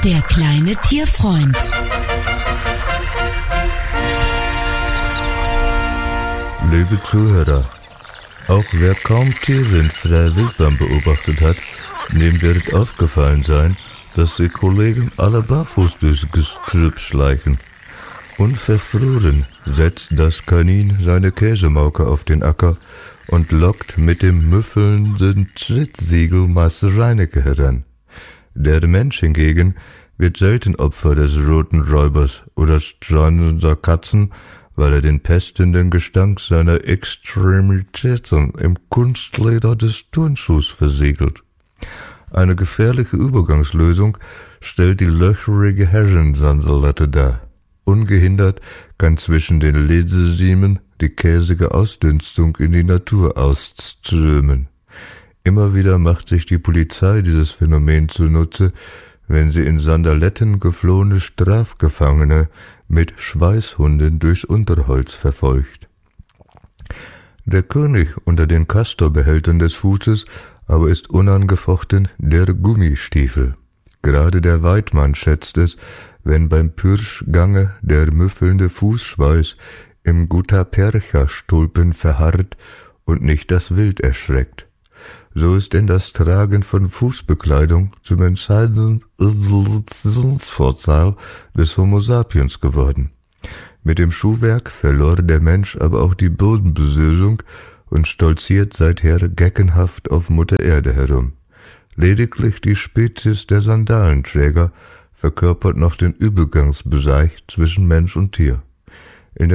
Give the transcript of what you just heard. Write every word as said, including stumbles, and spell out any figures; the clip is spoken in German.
Der kleine Tierfreund. Liebe Zuhörer, auch wer kaum Tiere in freier Wildbahn beobachtet hat, dem wird aufgefallen sein, dass die Kollegen alle barfuß durchs Gestrüpp schleichen. Unverfroren setzt das Kanin seine Käsemauke auf den Acker und lockt mit dem müffelnden Trittsiegel Master Reinecke heran. Der Mensch hingegen wird selten Opfer des roten Räubers oder streunender Katzen, weil er den pestenden Gestank seiner Extremitäten im Kunstleder des Turnschuhs versiegelt. Eine gefährliche Übergangslösung stellt die löcherige Herrensansalette dar. Ungehindert kann zwischen den Lesesiemen die käsige Ausdünstung in die Natur ausströmen. Immer wieder macht sich die Polizei dieses Phänomen zunutze, wenn sie in Sandaletten geflohene Strafgefangene mit Schweißhunden durchs Unterholz verfolgt. Der König unter den Castorbehältern des Fußes aber ist unangefochten der Gummistiefel. Gerade der Weidmann schätzt es, wenn beim Pürschgange der müffelnde Fußschweiß im Gutta-Percha-Stulpen verharrt und nicht das Wild erschreckt. So ist denn das Tragen von Fußbekleidung zum entscheidenden Evolutionsvorteil des Homo sapiens geworden. Mit dem Schuhwerk verlor der Mensch aber auch die Bodenbesößung und stolziert seither geckenhaft auf Mutter Erde herum. Lediglich die Spezies der Sandalenträger verkörpert noch den Übergangsbereich zwischen Mensch und Tier.